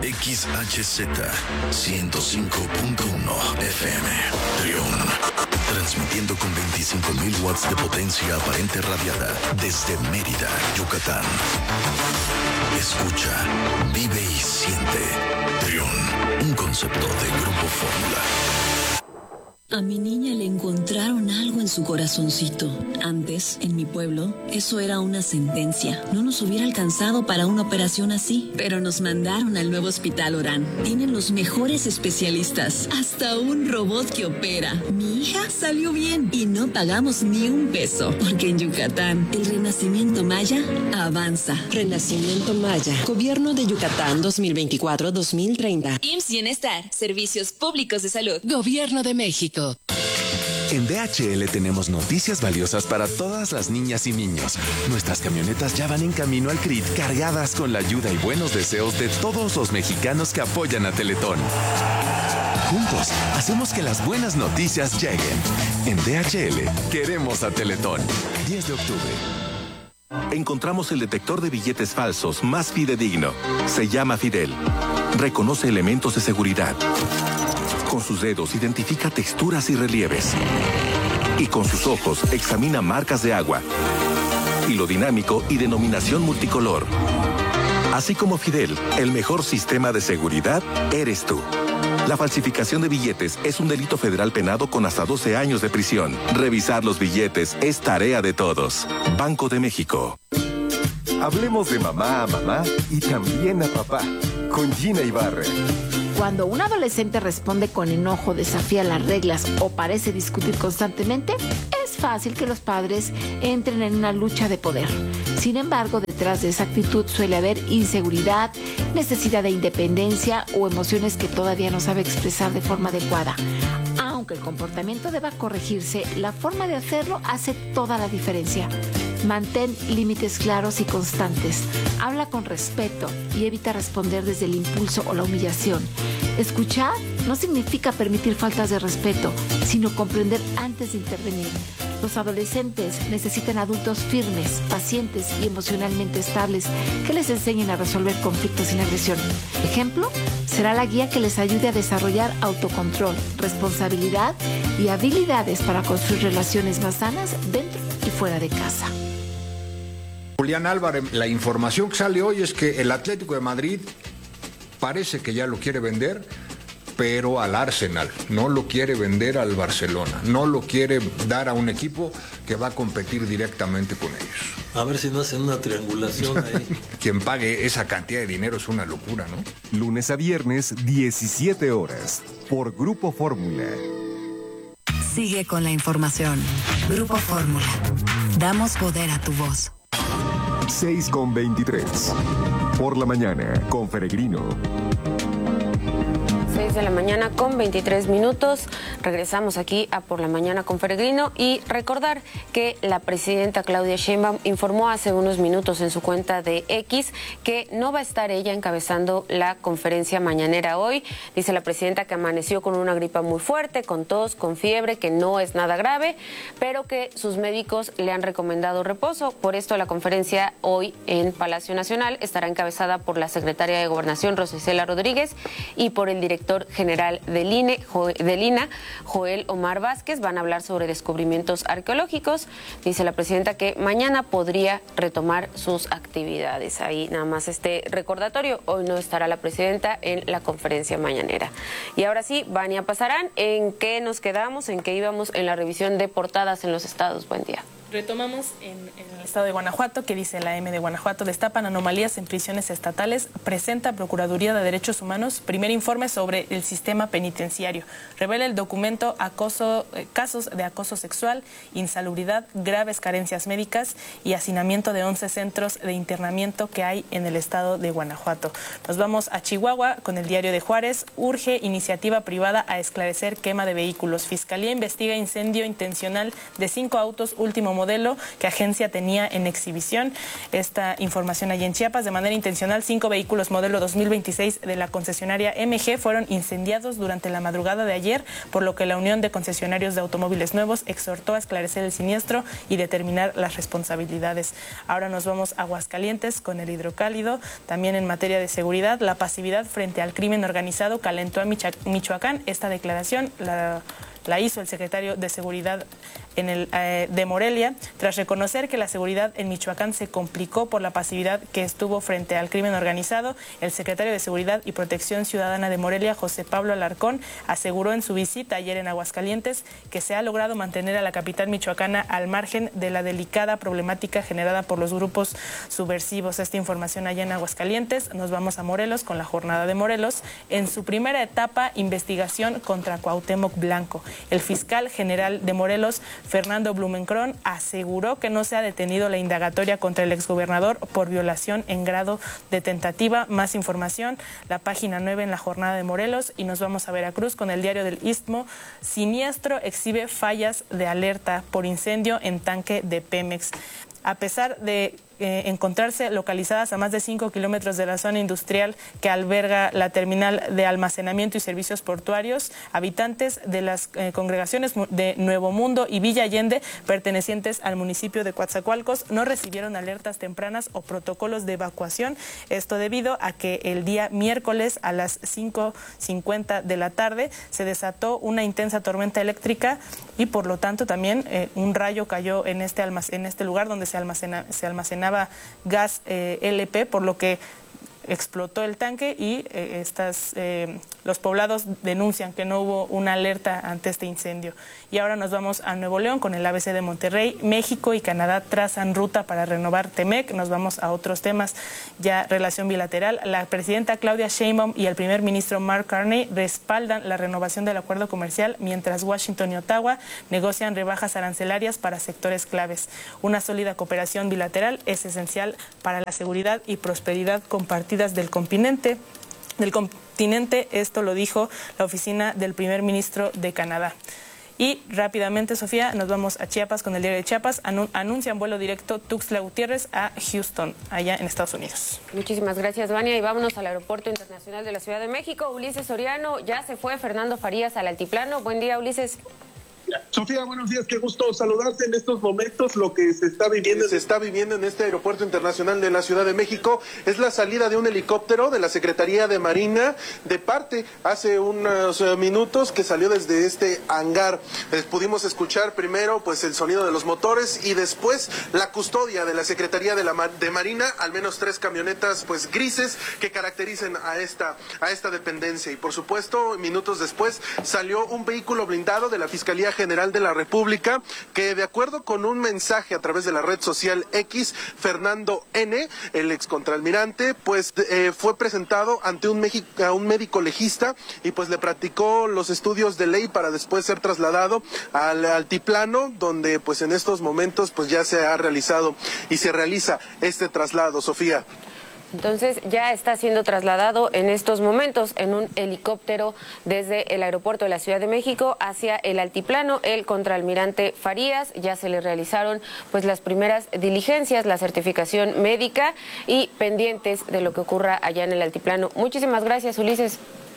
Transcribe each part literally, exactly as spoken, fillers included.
X H Z ciento cinco punto uno F M. Trión. Transmitiendo con veinticinco mil watts de potencia aparente radiada desde Mérida, Yucatán. Escucha, vive y siente. Trión, un concepto de Grupo Fórmula. A mi niña le encontraron algo en su corazoncito. Antes, en mi pueblo, eso era una sentencia. No nos hubiera alcanzado para una operación así. Pero nos mandaron al nuevo Hospital Orán. Tienen los mejores especialistas. Hasta un robot que opera. Mi hija salió bien y no pagamos ni un peso. Porque en Yucatán, el renacimiento maya avanza. Renacimiento Maya. Gobierno de Yucatán dos mil veinticuatro a dos mil treinta. I M S S Bienestar. Servicios Públicos de Salud. Gobierno de México. En D H L tenemos noticias valiosas para todas las niñas y niños. Nuestras camionetas ya van en camino al C R I T cargadas con la ayuda y buenos deseos de todos los mexicanos que apoyan a Teletón. Juntos, hacemos que las buenas noticias lleguen. En D H L, queremos a Teletón. diez de octubre. Encontramos el detector de billetes falsos más fidedigno. Se llama Fidel. Reconoce elementos de seguridad. Con sus dedos identifica texturas y relieves. Y con sus ojos examina marcas de agua. Hilo dinámico y denominación multicolor. Así como Fidel, el mejor sistema de seguridad eres tú. La falsificación de billetes es un delito federal penado con hasta doce años de prisión. Revisar los billetes es tarea de todos. Banco de México. Hablemos de mamá a mamá y también a papá. Con Gina Ibarre. Cuando un adolescente responde con enojo, desafía las reglas o parece discutir constantemente, es fácil que los padres entren en una lucha de poder. Sin embargo, detrás de esa actitud suele haber inseguridad, necesidad de independencia o emociones que todavía no sabe expresar de forma adecuada. Aunque el comportamiento deba corregirse, la forma de hacerlo hace toda la diferencia. Mantén límites claros y constantes. Habla con respeto y evita responder desde el impulso o la humillación. Escuchar no significa permitir faltas de respeto, sino comprender antes de intervenir. Los adolescentes necesitan adultos firmes, pacientes y emocionalmente estables que les enseñen a resolver conflictos sin agresión. Ejemplo, será la guía que les ayude a desarrollar autocontrol, responsabilidad y habilidades para construir relaciones más sanas dentro y fuera de casa. Julián Álvarez, la información que sale hoy es que el Atlético de Madrid parece que ya lo quiere vender, pero al Arsenal, no lo quiere vender al Barcelona, no lo quiere dar a un equipo que va a competir directamente con ellos. A ver si no hacen una triangulación ahí. Quien pague esa cantidad de dinero es una locura, ¿no? Lunes a viernes, diecisiete horas, por Grupo Fórmula. Sigue con la información. Grupo Fórmula. Damos poder a tu voz. seis con veintitrés. Por la mañana, con Peregrino. seis de la mañana con veintitrés minutos. Regresamos aquí a Por la Mañana con Peregrino y recordar que la presidenta Claudia Sheinbaum informó hace unos minutos en su cuenta de X que no va a estar ella encabezando la conferencia mañanera hoy. Dice la presidenta que amaneció con una gripa muy fuerte, con tos, con fiebre, que no es nada grave, pero que sus médicos le han recomendado reposo. Por esto la conferencia hoy en Palacio Nacional estará encabezada por la secretaria de Gobernación, Rosa Isela Rodríguez, y por el director general del I N E, del I N A, Joel Omar Vázquez. Van a hablar sobre descubrimientos arqueológicos. Dice la presidenta que mañana podría retomar sus actividades. Ahí nada más este recordatorio. Hoy no estará la presidenta en la conferencia mañanera. Y ahora sí, Vania Pasarán, ¿en qué nos quedamos? ¿En qué íbamos en la revisión de portadas en los estados? Buen día. Retomamos en, en el estado de Guanajuato, que dice la M de Guanajuato: destapan anomalías en prisiones estatales, presenta Procuraduría de Derechos Humanos primer informe sobre el sistema penitenciario. Revela el documento acoso, eh, casos de acoso sexual, insalubridad, graves carencias médicas y hacinamiento de once centros de internamiento que hay en el estado de Guanajuato. Nos vamos a Chihuahua con el Diario de Juárez. Urge iniciativa privada a esclarecer quema de vehículos. Fiscalía investiga incendio intencional de cinco autos último modelo modelo que agencia tenía en exhibición. Esta información allí en Chiapas. De manera intencional, cinco vehículos modelo dos mil veintiséis de la concesionaria M G fueron incendiados durante la madrugada de ayer, por lo que la Unión de Concesionarios de Automóviles Nuevos exhortó a esclarecer el siniestro y determinar las responsabilidades. Ahora nos vamos a Aguascalientes con el hidrocálido. También en materia de seguridad, la pasividad frente al crimen organizado calentó a Michoacán. Esta declaración la, la hizo el secretario de Seguridad en el, eh, de Morelia, tras reconocer que la seguridad en Michoacán se complicó por la pasividad que estuvo frente al crimen organizado. El secretario de Seguridad y Protección Ciudadana de Morelia, José Pablo Alarcón, aseguró en su visita ayer en Aguascalientes que se ha logrado mantener a la capital michoacana al margen de la delicada problemática generada por los grupos subversivos. Esta información allá en Aguascalientes. Nos vamos a Morelos con la jornada de Morelos. En su primera etapa, investigación contra Cuauhtémoc Blanco. El fiscal general de Morelos, Fernando Blumenkron, aseguró que no se ha detenido la indagatoria contra el exgobernador por violación en grado de tentativa. Más información, la página nueve en la jornada de Morelos. Y nos vamos a Veracruz con el diario del Istmo. Siniestro exhibe fallas de alerta por incendio en tanque de Pemex. A pesar de eh, encontrarse localizadas a más de cinco kilómetros de la zona industrial que alberga la terminal de almacenamiento y servicios portuarios, habitantes de las eh, congregaciones de Nuevo Mundo y Villa Allende, pertenecientes al municipio de Coatzacoalcos, no recibieron alertas tempranas o protocolos de evacuación. Esto debido a que el día miércoles a las cinco cincuenta de la tarde se desató una intensa tormenta eléctrica y por lo tanto también eh, un rayo cayó en este, almac- en este lugar donde se, almacena, se almacenaba gas eh, L P, por lo que explotó el tanque y eh, estas, eh, los poblados denuncian que no hubo una alerta ante este incendio. Y ahora nos vamos a Nuevo León con el A B C de Monterrey. México y Canadá trazan ruta para renovar Temec. Nos vamos a otros temas, ya relación bilateral. La presidenta Claudia Sheinbaum y el primer ministro Mark Carney respaldan la renovación del acuerdo comercial, mientras Washington y Ottawa negocian rebajas arancelarias para sectores claves. Una sólida cooperación bilateral es esencial para la seguridad y prosperidad compartidas del continente. Del continente, esto lo dijo la oficina del primer ministro de Canadá. Y rápidamente, Sofía, nos vamos a Chiapas con el diario de Chiapas. Anun- anuncian vuelo directo Tuxtla Gutiérrez a Houston, allá en Estados Unidos. Muchísimas gracias, Vania. Y vámonos al Aeropuerto Internacional de la Ciudad de México. Ulises Soriano, ya se fue Fernando Farías al altiplano. Buen día, Ulises. Sofía, buenos días, qué gusto saludarte. En estos momentos lo que se está viviendo se está viviendo en este Aeropuerto Internacional de la Ciudad de México es la salida de un helicóptero de la Secretaría de Marina de parte hace unos minutos que salió desde este hangar. Eh, pudimos escuchar primero pues el sonido de los motores y después la custodia de la Secretaría de la de Marina, al menos tres camionetas pues grises que caracterizan a esta a esta dependencia. Y por supuesto, minutos después salió un vehículo blindado de la Fiscalía General de la República, que de acuerdo con un mensaje a través de la red social X, Fernando N., el excontralmirante, pues eh, fue presentado ante un, a un médico legista y pues le practicó los estudios de ley para después ser trasladado al altiplano, donde pues en estos momentos pues ya se ha realizado y se realiza este traslado, Sofía. Entonces ya está siendo trasladado en estos momentos en un helicóptero desde el aeropuerto de la Ciudad de México hacia el altiplano. El contraalmirante Farías, ya se le realizaron pues las primeras diligencias, la certificación médica y pendientes de lo que ocurra allá en el altiplano. Muchísimas gracias, Ulises.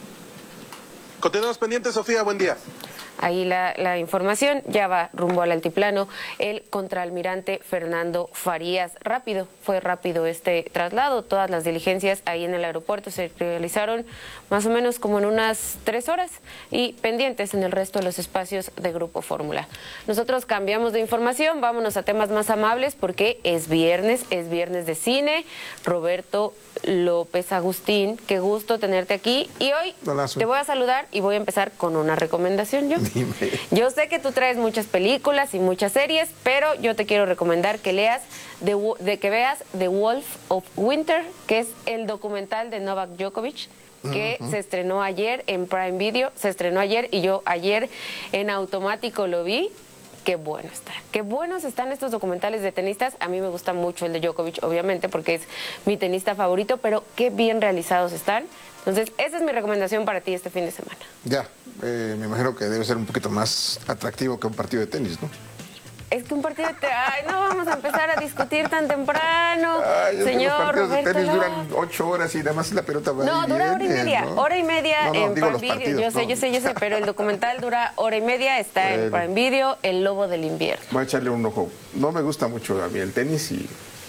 Continuamos pendientes, Sofía, buen día. Ahí la, la información, ya va rumbo al altiplano el contraalmirante Fernando Farías. Rápido, fue rápido este traslado, todas las diligencias ahí en el aeropuerto se realizaron más o menos como en unas tres horas y pendientes en el resto de los espacios de Grupo Fórmula. Nosotros cambiamos de información, vámonos a temas más amables porque es viernes, es viernes de cine. Roberto López Agustín, qué gusto tenerte aquí y hoy Dolazo. Te voy a saludar y voy a empezar con una recomendación yo. Dime. Yo sé que tú traes muchas películas y muchas series, pero yo te quiero recomendar que leas, de, de que veas The Wolf of Winter, que es el documental de Novak Djokovic, que uh-huh. se estrenó ayer en Prime Video, se estrenó ayer y yo ayer en automático lo vi. Qué bueno está, qué buenos están estos documentales de tenistas. A mí me gusta mucho el de Djokovic, obviamente, porque es mi tenista favorito, pero qué bien realizados están. Entonces, esa es mi recomendación para ti este fin de semana. Ya, eh, me imagino que debe ser un poquito más atractivo que un partido de tenis, ¿no? Es que un partido de... Ay, no vamos a empezar a discutir tan temprano. Ay, Señor los partidos Roberto de tenis Lara. duran ocho horas y nada más la pelota va No, y dura hora y viene, media. ¿no? Hora y media No, no, en digo Prime los Video. partidos, Yo sé, no. yo sé, yo sé, pero el documental dura hora y media. Está en Bueno. Prime Video, El Lobo del Invierno. Voy a echarle un ojo. No me gusta mucho a mí el tenis y...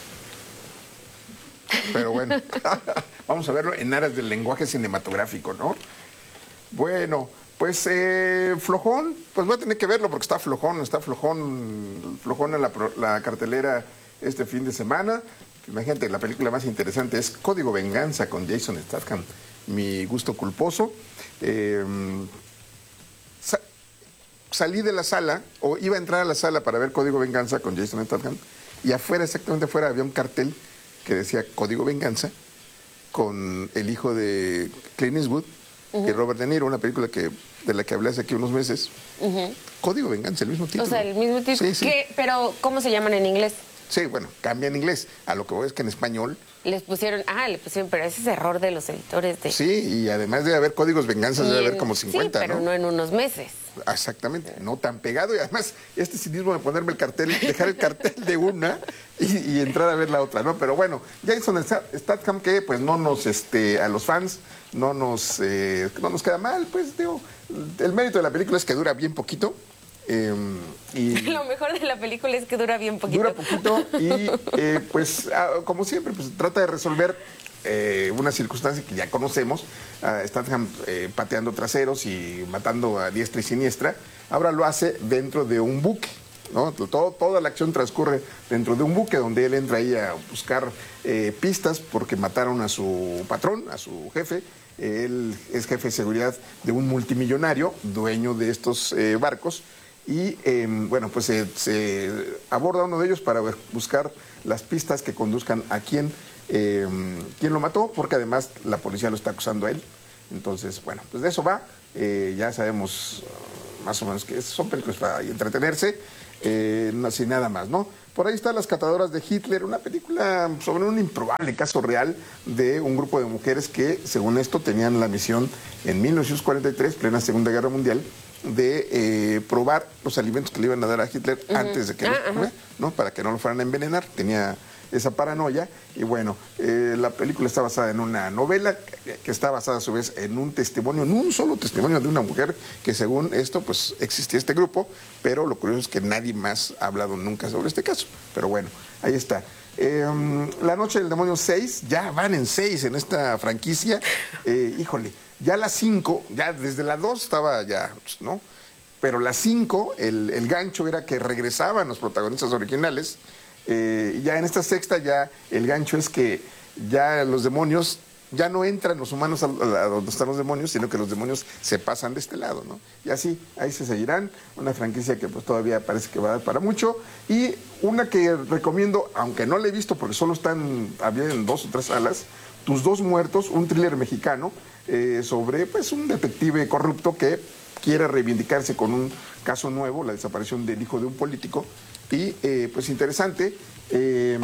Pero bueno, vamos a verlo en aras del lenguaje cinematográfico, ¿no? Bueno, pues eh, flojón, pues voy a tener que verlo porque está flojón, está flojón, flojón en la, pro- la cartelera este fin de semana. Imagínate, la película más interesante es Código Venganza con Jason Statham, mi gusto culposo. Eh, sa- salí de la sala, o iba a entrar a la sala para ver Código Venganza con Jason Statham, y afuera, exactamente afuera, había un cartel que decía Código Venganza con el hijo de Clint Eastwood y Robert De Niro, una película que de la que hablé hace aquí unos meses. Ujú. Código Venganza, el mismo título. O sea, el mismo tipo. Sí, sí. ¿Qué? Pero, ¿cómo se llaman en inglés? Sí, bueno, cambia en inglés. A lo que voy es que en español, Les pusieron, ah, le pusieron, pero ese es error de los editores de... sí, y además de haber códigos venganzas, Y debe en- haber como cincuenta, sí, pero ¿no? no en unos meses. Exactamente, no tan pegado. Y además, este cinismo de ponerme el cartel, dejar el cartel de una y, y entrar a ver la otra, ¿no? Pero bueno, Jason Statham, que pues no nos, este, a los fans, no nos, eh, no nos queda mal, pues digo, el mérito de la película es que dura bien poquito. eh, y Lo mejor de la película es que dura bien poquito. Dura poquito y eh, pues ah, como siempre pues trata de resolver eh, una circunstancia que ya conocemos. Uh, Statham eh, pateando traseros y matando a diestra y siniestra. Ahora lo hace dentro de un buque, ¿no? Todo, toda la acción transcurre dentro de un buque donde él entra ahí a buscar eh, pistas porque mataron a su patrón, a su jefe. Él es jefe de seguridad de un multimillonario, dueño de estos eh, barcos. Y eh, bueno, pues se, se aborda uno de ellos para ver- buscar las pistas que conduzcan a quién, eh, quién lo mató, porque además la policía lo está acusando a él. Entonces, bueno, pues de eso va. Eh, ya sabemos uh, más o menos que son películas para entretenerse, eh, no así nada más, ¿no? Por ahí están Las Catadoras de Hitler, una película sobre un improbable caso real de un grupo de mujeres que, según esto, tenían la misión en mil novecientos cuarenta y tres, plena Segunda Guerra Mundial, de eh, probar los alimentos que le iban a dar a Hitler Ujú. antes de que Ah, los ajá. comiera, ¿no? Para que no lo fueran a envenenar. Tenía esa paranoia. Y bueno, eh, la película está basada en una novela que, que está basada a su vez en un testimonio, en un solo testimonio de una mujer que, según esto, pues existía este grupo, pero lo curioso es que nadie más ha hablado nunca sobre este caso. Pero bueno, ahí está. Eh, La Noche del Demonio seis, ya van en seis en esta franquicia. Eh, híjole, ya la cinco, ya desde la dos estaba ya, ¿no? Pero la cinco, el, el gancho era que regresaban los protagonistas originales. Eh, ya en esta sexta, ya el gancho es que ya los demonios, ya no entran los humanos a, a donde están los demonios, sino que los demonios se pasan de este lado, ¿no? Y así, ahí se seguirán. Una franquicia que pues todavía parece que va a dar para mucho. Y una que recomiendo, aunque no la he visto porque solo están, había en dos o tres salas, Tus Dos Muertos, un thriller mexicano eh, sobre pues un detective corrupto que quiere reivindicarse con un caso nuevo, la desaparición del hijo de un político. Y eh, pues interesante, eh,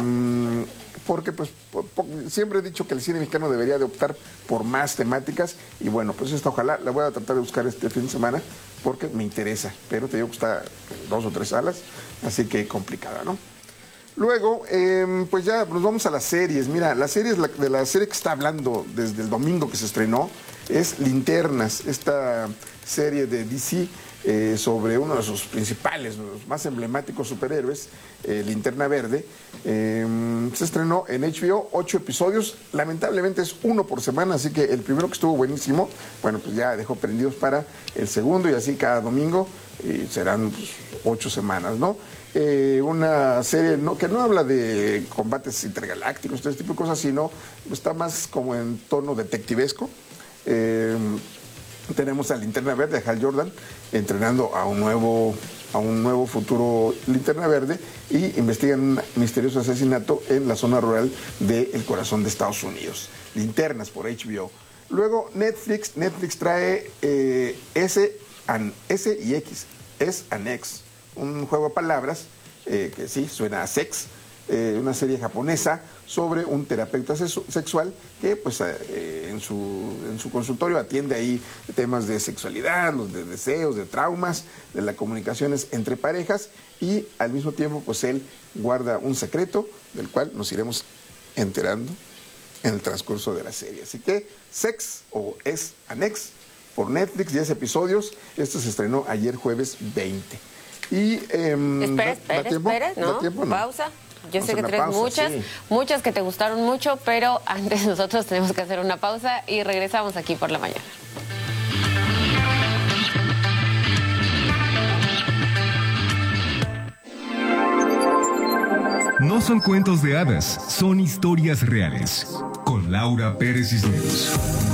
porque pues po- po- siempre he dicho que el cine mexicano debería de optar por más temáticas. Y bueno, pues esta ojalá la voy a tratar de buscar este fin de semana porque me interesa. Pero te digo que está en dos o tres salas, así que complicada, ¿no? Luego, eh, pues ya nos vamos a las series. Mira, la serie es la, de la serie que está hablando desde el domingo que se estrenó es Linternas, esta serie de D C eh, sobre uno de sus principales, los más emblemáticos superhéroes, eh, Linterna Verde. Eh, se estrenó en H B O, ocho episodios. Lamentablemente es uno por semana, así que el primero que estuvo buenísimo, bueno, pues ya dejó prendidos para el segundo y así cada domingo, y serán pues, ocho semanas, ¿no? Eh, una serie no, que no habla de combates intergalácticos, todo este tipo de cosas, sino está más como en tono detectivesco. Eh, tenemos a Linterna Verde, a Hal Jordan, entrenando a un nuevo, a un nuevo futuro Linterna Verde y investigan un misterioso asesinato en la zona rural del corazón de Estados Unidos. Linternas por H B O. Luego Netflix, Netflix trae eh, S, and, S y X, S and X, un juego de palabras eh, que sí, suena a sex, eh, una serie japonesa sobre un terapeuta sexual que pues eh, en, su, en su consultorio atiende ahí temas de sexualidad, los de deseos, de traumas, de las comunicaciones entre parejas, y al mismo tiempo pues él guarda un secreto del cual nos iremos enterando en el transcurso de la serie. Así que Sex o Es Anex por Netflix, diez episodios. Esto se estrenó ayer jueves veinte. Y, eh, espera, espera, espera, ¿no? Tiempo, ¿no? Pausa. Yo Vamos sé que traes muchas, sí. muchas que te gustaron mucho, pero antes nosotros tenemos que hacer una pausa y regresamos aquí por la mañana. No son cuentos de hadas, son historias reales. Con Laura Pérez Cisneros.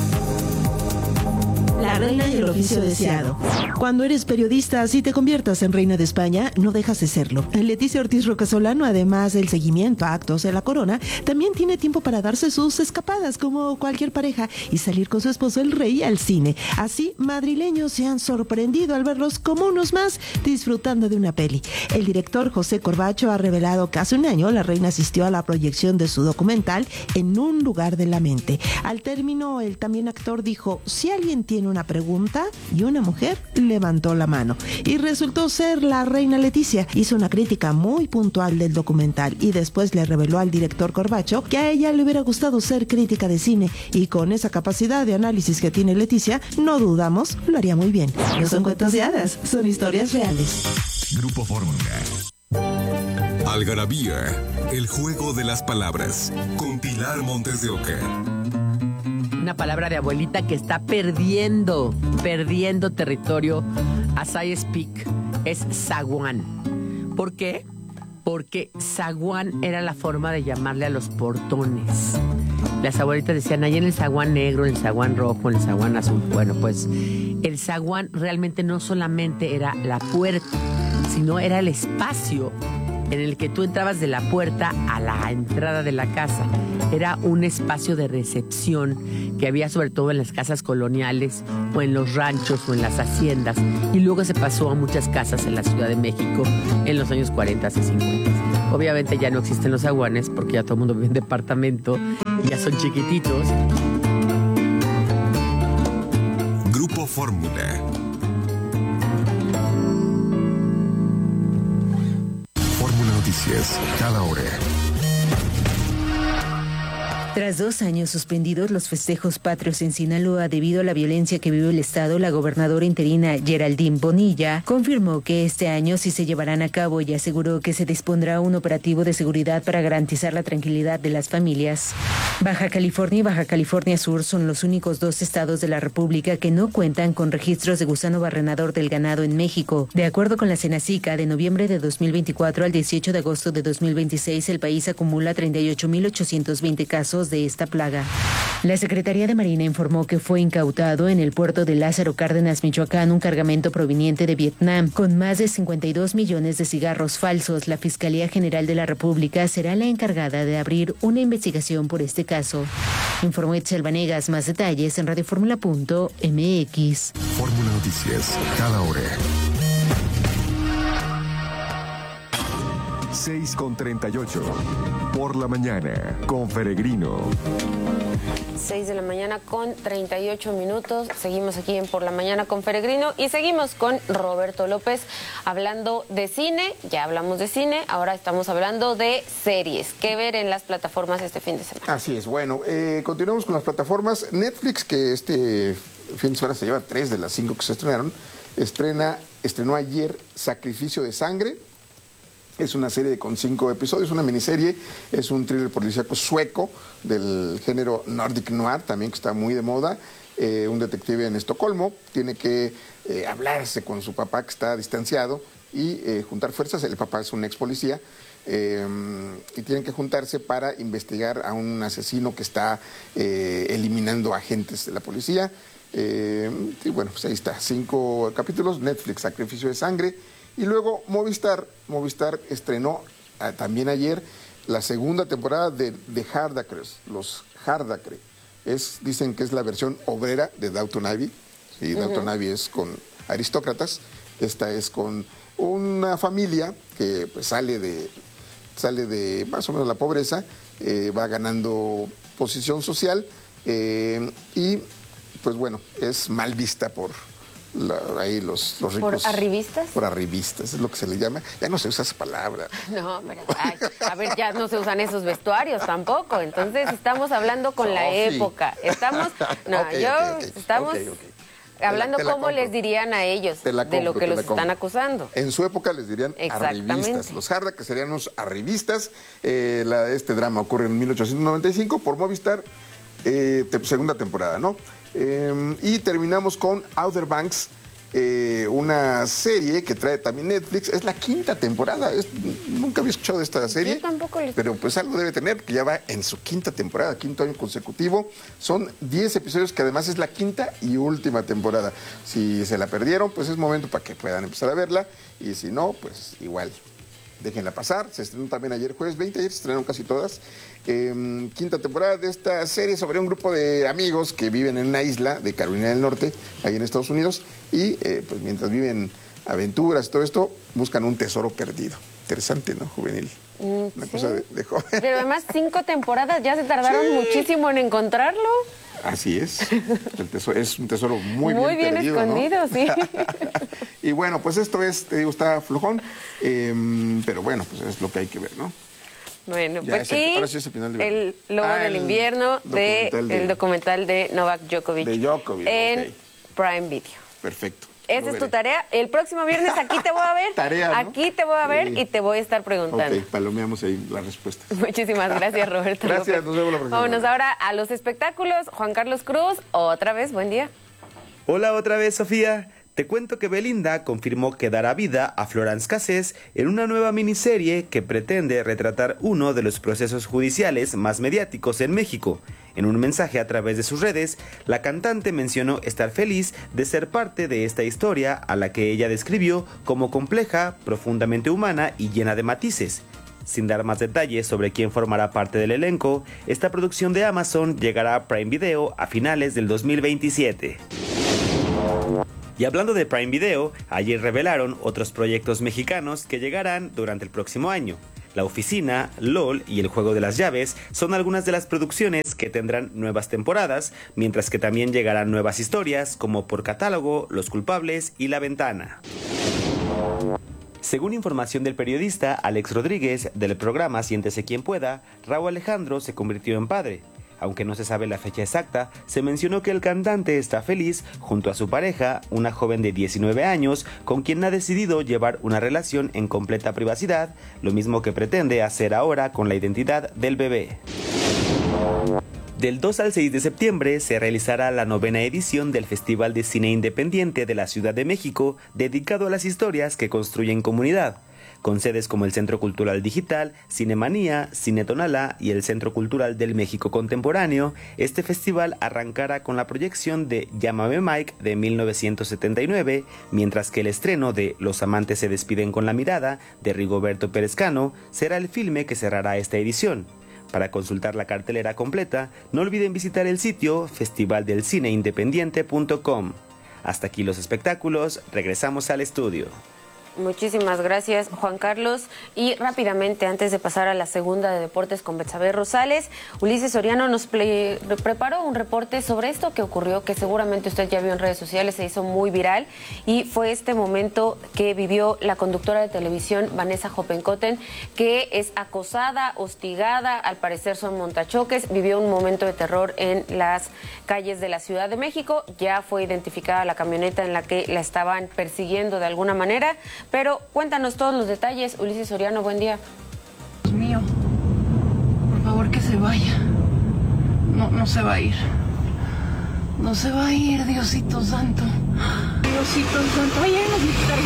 La reina y el oficio deseado. Cuando eres periodista, si te conviertas en reina de España, no dejas de serlo. Leticia Ortiz Rocasolano, además del seguimiento a actos de la corona, también tiene tiempo para darse sus escapadas como cualquier pareja y salir con su esposo el rey al cine. Así, madrileños se han sorprendido al verlos como unos más disfrutando de una peli. El director José Corbacho ha revelado que hace un año la reina asistió a la proyección de su documental En un lugar de la mente. Al término, el también actor dijo: si alguien tiene una pregunta, y una mujer levantó la mano. Y resultó ser la reina Leticia. Hizo una crítica muy puntual del documental y después le reveló al director Corbacho que a ella le hubiera gustado ser crítica de cine, y con esa capacidad de análisis que tiene Leticia, no dudamos, lo haría muy bien. No son cuentos de hadas, son historias reales. Grupo Fórmula. Algarabía, el juego de las palabras, con Pilar Montes de Oca. Una palabra de abuelita que está perdiendo, perdiendo territorio as I speak, es zaguán. ¿Por qué? Porque zaguán era la forma de llamarle a los portones. Las abuelitas decían, ahí en el zaguán negro, en el zaguán rojo, en el zaguán azul. Bueno, pues el zaguán realmente no solamente era la puerta, sino era el espacio en el que tú entrabas de la puerta a la entrada de la casa. Era un espacio de recepción que había sobre todo en las casas coloniales o en los ranchos o en las haciendas, y luego se pasó a muchas casas en la Ciudad de México en los años cuarenta y cincuenta. Obviamente ya no existen los zaguanes porque ya todo el mundo vive en departamento y ya son chiquititos. Grupo Fórmula. Noticias, cada hora. Tras dos años suspendidos los festejos patrios en Sinaloa debido a la violencia que vive el estado, la gobernadora interina Geraldine Bonilla confirmó que este año sí se llevarán a cabo y aseguró que se dispondrá un operativo de seguridad para garantizar la tranquilidad de las familias. Baja California y Baja California Sur son los únicos dos estados de la República que no cuentan con registros de gusano barrenador del ganado en México. De acuerdo con la Senacica, de noviembre de dos mil veinticuatro al dieciocho de agosto de dos mil veintiséis, el país acumula treinta y ocho mil ochocientos veinte casos de esta plaga. La Secretaría de Marina informó que fue incautado en el puerto de Lázaro Cárdenas, Michoacán, un cargamento proveniente de Vietnam con más de cincuenta y dos millones de cigarros falsos. La Fiscalía General de la República será la encargada de abrir una investigación por este caso. Informó Itzel Vanegas. Más detalles en radioformula punto m x. Fórmula Noticias, cada hora. seis con treinta y ocho. Por la mañana, con Peregrino. seis de la mañana con treinta y ocho minutos. Seguimos aquí en Por la Mañana con Peregrino y seguimos con Roberto López hablando de cine. Ya hablamos de cine, ahora estamos hablando de series. ¿Qué ver en las plataformas este fin de semana? Así es, bueno, eh, continuamos con las plataformas. Netflix, que este fin de semana se lleva tres de las cinco que se estrenaron, estrena, estrenó ayer Sacrificio de Sangre. Es una serie con cinco episodios, una miniserie, es un thriller policíaco sueco del género Nordic Noir, también que está muy de moda. Eh, un detective en Estocolmo tiene que eh, hablarse con su papá, que está distanciado, y eh, juntar fuerzas. El papá es un ex policía, eh, y tienen que juntarse para investigar a un asesino que está eh, eliminando agentes de la policía. Eh, y bueno, pues ahí está, cinco capítulos, Netflix, Sacrificio de Sangre. Y luego Movistar, Movistar estrenó a, también ayer la segunda temporada de The Hardacres, los Hardacre. Es, dicen que es la versión obrera de Downton Abbey. Sí, uh-huh. Downton Abbey es con aristócratas. Esta es con una familia que pues, sale de sale de más o menos la pobreza, eh, va ganando posición social eh, y pues bueno, es mal vista por la, ahí los, los ricos. ¿Por arribistas? Por arribistas, es lo que se le llama. Ya no se usa esa palabra. No, pero ay, a ver, ya no se usan esos vestuarios tampoco. Entonces estamos hablando con la época. Estamos, no, okay, yo, okay, okay. estamos Okay, okay. hablando te la, te la cómo compro. les dirían a ellos Te la de lo compro, que te los la están compro. acusando. En su época les dirían arribistas. Los Jarda, que serían unos arribistas. Eh, la, este drama ocurre en mil ochocientos noventa y cinco por Movistar, eh, te, segunda temporada, ¿no? Eh, y terminamos con Outer Banks, eh, una serie que trae también Netflix. Es la quinta temporada. Es, nunca había escuchado de esta serie. Yo tampoco les... Pero pues algo debe tener, que ya va en su quinta temporada, quinto año consecutivo. Son diez episodios, que además es la quinta y última temporada. Si se la perdieron, pues es momento para que puedan empezar a verla. Y si no, pues igual, déjenla pasar. Se estrenó también ayer jueves veinte, ayer se estrenaron casi todas. Eh, quinta temporada de esta serie sobre un grupo de amigos que viven en una isla de Carolina del Norte, ahí en Estados Unidos, y eh, pues mientras viven aventuras y todo esto, buscan un tesoro perdido. Interesante, ¿no? Juvenil. Mm, Una sí. cosa de, de joven. Pero además cinco temporadas, ya se tardaron Sí. muchísimo en encontrarlo. Así es. El tesoro, es un tesoro muy, Muy bien, bien, perdido, escondido, ¿no? sí. Y bueno, pues esto es, te digo, está flojón, eh, pero bueno, pues es lo que hay que ver, ¿no? Bueno, Ya, pues es el- y ahora sí es el final de- el logo Ah, del el invierno de, documental de- el documental de Novak Djokovic, De Djokovic, en ok. Prime Video. Perfecto. Esa Lo es tu veré. tarea. El próximo viernes aquí te voy a ver. Tarea, ¿no? Aquí te voy a ver Sí. y te voy a estar preguntando. Ok, palomeamos ahí la respuesta. Muchísimas gracias, Roberto. Gracias, López. nos vemos la próxima Vámonos semana. ahora a los espectáculos. Juan Carlos Cruz, otra vez, buen día. Hola otra vez, Sofía. Te cuento que Belinda confirmó que dará vida a Florence Cassés en una nueva miniserie que pretende retratar uno de los procesos judiciales más mediáticos en México. En un mensaje a través de sus redes, la cantante mencionó estar feliz de ser parte de esta historia a la que ella describió como compleja, profundamente humana y llena de matices. Sin dar más detalles sobre quién formará parte del elenco, esta producción de Amazon llegará a Prime Video a finales del dos mil veintisiete. Y hablando de Prime Video, ayer revelaron otros proyectos mexicanos que llegarán durante el próximo año. La Oficina, LOL y El Juego de las Llaves son algunas de las producciones que tendrán nuevas temporadas, mientras que también llegarán nuevas historias como Por Catálogo, Los Culpables y La Ventana. Según información del periodista Alex Rodríguez del programa Siéntese quien pueda, Raúl Alejandro se convirtió en padre. Aunque no se sabe la fecha exacta, se mencionó que el cantante está feliz junto a su pareja, una joven de diecinueve años, con quien ha decidido llevar una relación en completa privacidad, lo mismo que pretende hacer ahora con la identidad del bebé. Del dos al seis de septiembre se realizará la novena edición del Festival de Cine Independiente de la Ciudad de México, dedicado a las historias que construyen comunidad. Con sedes como el Centro Cultural Digital, Cinemanía, Cine Tonalá y el Centro Cultural del México Contemporáneo, este festival arrancará con la proyección de Llámame Mike de mil novecientos setenta y nueve, mientras que el estreno de Los amantes se despiden con la mirada de Rigoberto Pérez Cano será el filme que cerrará esta edición. Para consultar la cartelera completa, no olviden visitar el sitio festival del cine independiente punto com. Hasta aquí los espectáculos, regresamos al estudio. Muchísimas gracias, Juan Carlos. Y rápidamente, antes de pasar a la segunda de deportes con Betsabé Rosales, Ulises Soriano nos pre preparó un reporte sobre esto que ocurrió, que seguramente usted ya vio en redes sociales, se hizo muy viral, y fue este momento que vivió la conductora de televisión Vanessa Hoppenkotten, que es acosada, hostigada, al parecer son montachoques, vivió un momento de terror en las calles de la Ciudad de México. Ya fue identificada la camioneta en la que la estaban persiguiendo de alguna manera. Pero cuéntanos todos los detalles, Ulises Soriano, buen día. Dios mío, por favor que se vaya. No, no se va a ir. No se va a ir, Diosito Santo. Diosito Santo, ay, ay, los militares.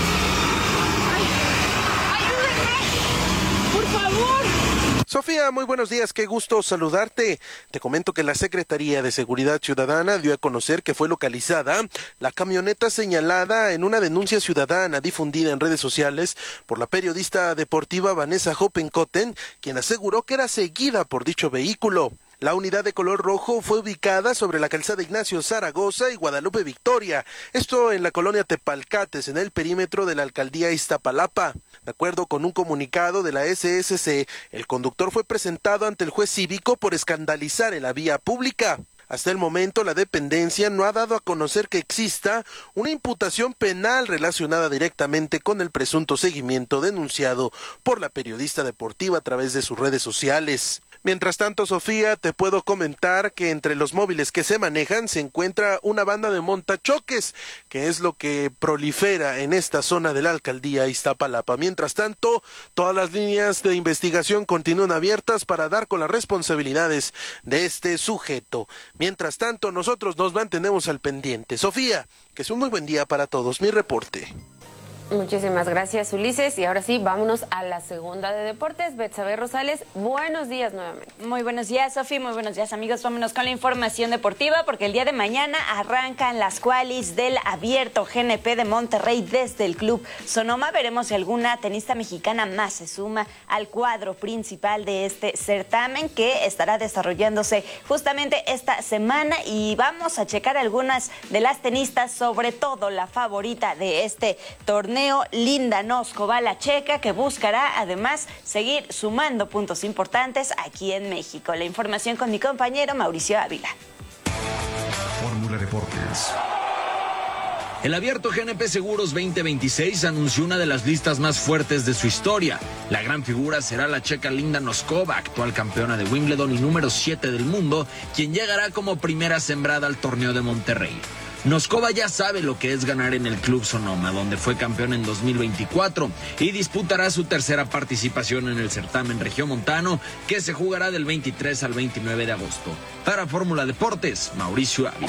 Ay, ayúdenme, por favor. Sofía, muy buenos días, qué gusto saludarte. Te comento que la Secretaría de Seguridad Ciudadana dio a conocer que fue localizada la camioneta señalada en una denuncia ciudadana difundida en redes sociales por la periodista deportiva Vanessa Hoppenkotten, quien aseguró que era seguida por dicho vehículo. La unidad de color rojo fue ubicada sobre la calzada Ignacio Zaragoza y Guadalupe Victoria, esto en la colonia Tepalcates, en el perímetro de la alcaldía Iztapalapa. De acuerdo con un comunicado de la S S C, el conductor fue presentado ante el juez cívico por escandalizar en la vía pública. Hasta el momento, la dependencia no ha dado a conocer que exista una imputación penal relacionada directamente con el presunto seguimiento denunciado por la periodista deportiva a través de sus redes sociales. Mientras tanto, Sofía, te puedo comentar que entre los móviles que se manejan se encuentra una banda de montachoques, que es lo que prolifera en esta zona de la alcaldía Iztapalapa. Mientras tanto, todas las líneas de investigación continúan abiertas para dar con las responsabilidades de este sujeto. Mientras tanto, nosotros nos mantenemos al pendiente. Sofía, que es un muy buen día para todos. Mi reporte. Muchísimas gracias, Ulises. Y ahora sí, vámonos a la segunda de deportes. Betsabe Rosales, buenos días nuevamente. Muy buenos días, Sofi. Muy buenos días, amigos. Vámonos con la información deportiva, porque el día de mañana arrancan las qualis del Abierto G N P de Monterrey desde el Club Sonoma. Veremos si alguna tenista mexicana más se suma al cuadro principal de este certamen, que estará desarrollándose justamente esta semana. Y vamos a checar algunas de las tenistas, sobre todo la favorita de este torneo, Linda Noskova, la checa, que buscará además seguir sumando puntos importantes aquí en México. La información con mi compañero Mauricio Ávila. Fórmula Deportes. El Abierto G N P Seguros veinte veintiséis anunció una de las listas más fuertes de su historia. La gran figura será la checa Linda Noskova, actual campeona de Wimbledon y número siete del mundo, quien llegará como primera sembrada al torneo de Monterrey. Noskova ya sabe lo que es ganar en el Club Sonoma, donde fue campeón en dos mil veinticuatro, y disputará su tercera participación en el certamen regiomontano, que se jugará del veintitrés al veintinueve de agosto. Para Fórmula Deportes, Mauricio Ávila.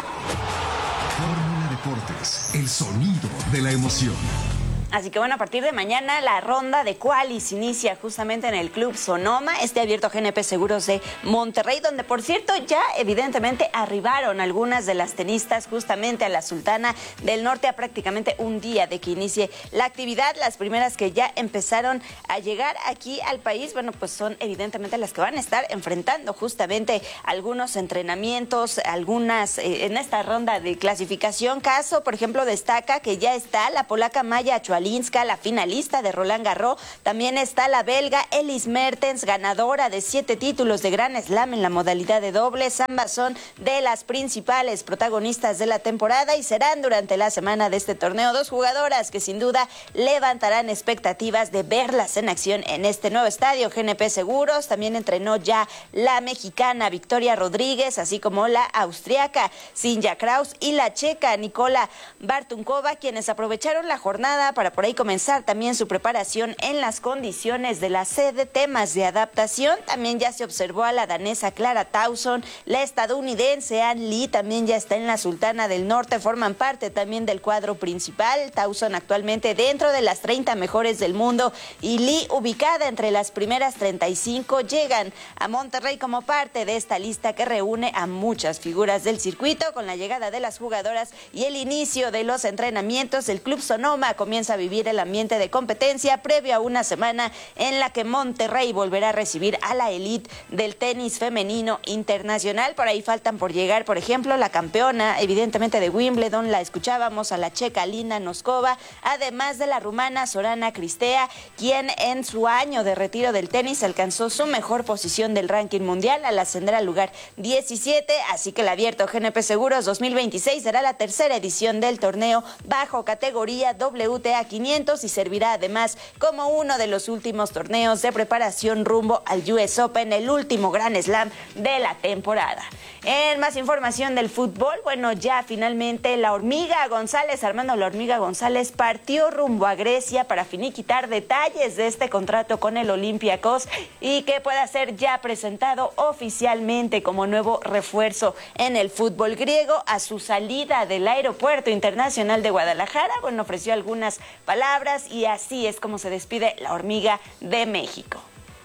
Fórmula Deportes, el sonido de la emoción. Así que bueno, a partir de mañana la ronda de qualis inicia justamente en el Club Sonoma, este Abierto G N P Seguros de Monterrey, donde por cierto ya evidentemente arribaron algunas de las tenistas justamente a la Sultana del Norte a prácticamente un día de que inicie la actividad. Las primeras que ya empezaron a llegar aquí al país, bueno, pues son evidentemente las que van a estar enfrentando justamente algunos entrenamientos, algunas eh, en esta ronda de clasificación. Caso, por ejemplo, destaca que ya está la polaca Maya Chualinska, la finalista de Roland Garros. También está la belga Elise Mertens, ganadora de siete títulos de Grand Slam en la modalidad de dobles. Ambas son de las principales protagonistas de la temporada y serán durante la semana de este torneo dos jugadoras que sin duda levantarán expectativas de verlas en acción en este nuevo estadio G N P Seguros. También entrenó ya la mexicana Victoria Rodríguez, así como la austriaca Sinja Kraus y la checa Nikola Bartunkova, quienes aprovecharon la jornada para por ahí comenzar también su preparación en las condiciones de la sede. Temas de adaptación, también ya se observó a la danesa Clara Tauson, la estadounidense Ann Lee también ya está en la Sultana del Norte, forman parte también del cuadro principal. Tauson actualmente dentro de las treinta mejores del mundo y Lee ubicada entre las primeras treinta y cinco, llegan a Monterrey como parte de esta lista que reúne a muchas figuras del circuito. Con la llegada de las jugadoras y el inicio de los entrenamientos, el Club Sonoma comienza a vivir el ambiente de competencia previo a una semana en la que Monterrey volverá a recibir a la elite del tenis femenino internacional. Por ahí faltan por llegar, por ejemplo, la campeona evidentemente de Wimbledon, la escuchábamos, a la checa Linda Noskova, además de la rumana Sorana Cristea, quien en su año de retiro del tenis alcanzó su mejor posición del ranking mundial al ascender al lugar diecisiete, así que el Abierto G N P Seguros dos mil veintiséis será la tercera edición del torneo bajo categoría W T A quinientos y servirá además como uno de los últimos torneos de preparación rumbo al U S Open, el último Grand Slam de la temporada. En más información del fútbol, bueno, ya finalmente la Hormiga González, Armando La Hormiga González, partió rumbo a Grecia para finiquitar detalles de este contrato con el Olympiacos y que pueda ser ya presentado oficialmente como nuevo refuerzo en el fútbol griego. A su salida del Aeropuerto Internacional de Guadalajara, bueno, ofreció algunas palabras y así es como se despide la Hormiga de México.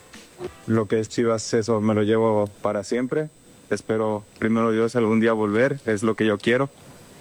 Lo que es Chivas, eso me lo llevo para siempre. Espero, primero Dios, algún día volver, es lo que yo quiero.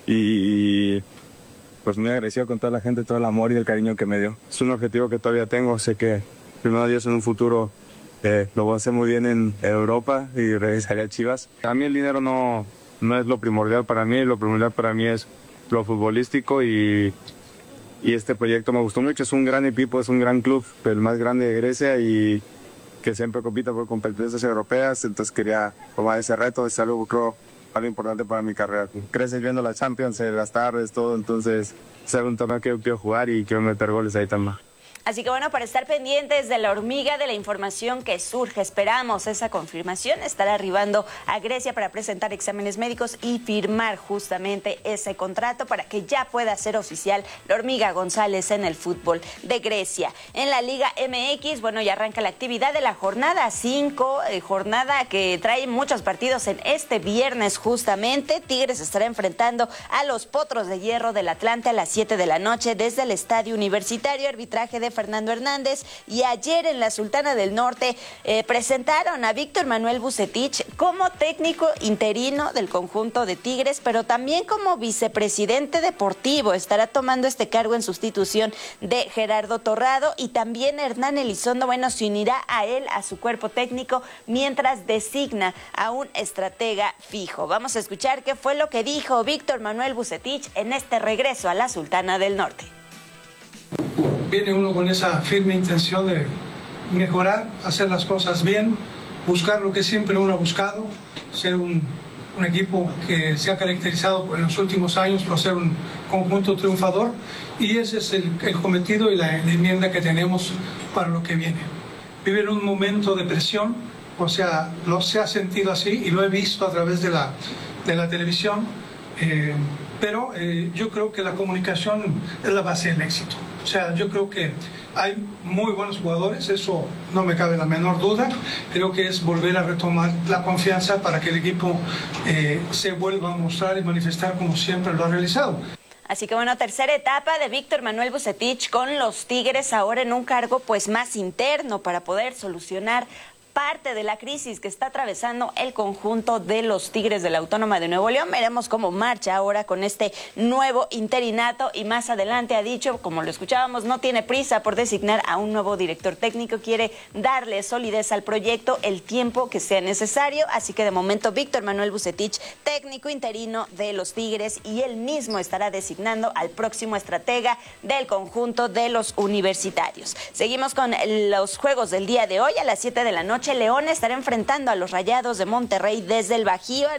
Y pues muy agradecido con toda la gente, todo el amor y el cariño que me dio. Es un objetivo que todavía tengo, sé que primero Dios en un futuro eh, lo voy a hacer muy bien en Europa y regresaré a Chivas. A mí el dinero no, no es lo primordial para mí, lo primordial para mí es lo futbolístico y, y este proyecto me gustó mucho. Es un gran equipo, es un gran club, el más grande de Grecia y que siempre compita por competencias europeas, entonces quería tomar ese reto, es algo, creo, algo importante para mi carrera. Creces viendo la Champions en las tardes, todo, entonces es un torneo que yo quiero jugar y quiero meter goles ahí también. Así que bueno, para estar pendientes de la hormiga, de la información que surge, esperamos esa confirmación, estará arribando a Grecia para presentar exámenes médicos y firmar justamente ese contrato para que ya pueda ser oficial la hormiga González en el fútbol de Grecia. En la Liga M X, bueno, ya arranca la actividad de la jornada cinco, eh, jornada que trae muchos partidos en este viernes justamente. Tigres estará enfrentando a los Potros de Hierro del Atlante a las siete de la noche desde el Estadio Universitario, arbitraje de Fernando Hernández. Y ayer en la Sultana del Norte eh, presentaron a Víctor Manuel Vucetich como técnico interino del conjunto de Tigres, pero también como vicepresidente deportivo. Estará tomando este cargo en sustitución de Gerardo Torrado, y también Hernán Elizondo, bueno, se unirá a él, a su cuerpo técnico, mientras designa a un estratega fijo. Vamos a escuchar qué fue lo que dijo Víctor Manuel Vucetich en este regreso a la Sultana del Norte. Viene uno con esa firme intención de mejorar, hacer las cosas bien, buscar lo que siempre uno ha buscado, ser un, un equipo que se ha caracterizado en los últimos años por ser un conjunto triunfador, y ese es el, el cometido y la, la enmienda que tenemos para lo que viene. Vive en un momento de presión, o sea, lo se ha sentido así y lo he visto a través de la, de la televisión, eh, pero eh, yo creo que la comunicación es la base del éxito. O sea, yo creo que hay muy buenos jugadores, eso no me cabe la menor duda. Creo que es volver a retomar la confianza para que el equipo eh, se vuelva a mostrar y manifestar como siempre lo ha realizado. Así que bueno, tercera etapa de Víctor Manuel Vucetich con los Tigres, ahora en un cargo pues más interno para poder solucionar parte de la crisis que está atravesando el conjunto de los Tigres de la Autónoma de Nuevo León. Veremos cómo marcha ahora con este nuevo interinato, y más adelante ha dicho, como lo escuchábamos, no tiene prisa por designar a un nuevo director técnico, quiere darle solidez al proyecto el tiempo que sea necesario. Así que de momento Víctor Manuel Vucetich, técnico interino de los Tigres, y él mismo estará designando al próximo estratega del conjunto de los universitarios. Seguimos con los juegos del día de hoy. A las siete de la noche León estará enfrentando a los Rayados de Monterrey desde el Bajío.